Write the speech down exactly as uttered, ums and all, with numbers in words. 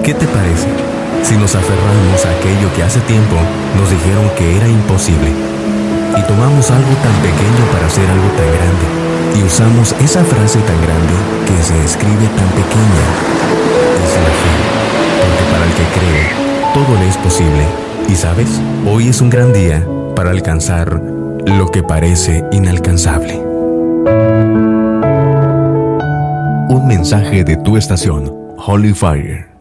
¿Qué te parece si nos aferramos a aquello que hace tiempo nos dijeron que era imposible y tomamos algo tan pequeño para hacer algo tan grande y usamos esa frase tan grande que se escribe tan pequeña? Es la fe, porque para el que cree, todo le es posible. Y sabes, hoy es un gran día para alcanzar lo que parece inalcanzable. Un mensaje de tu estación, Holy Fire.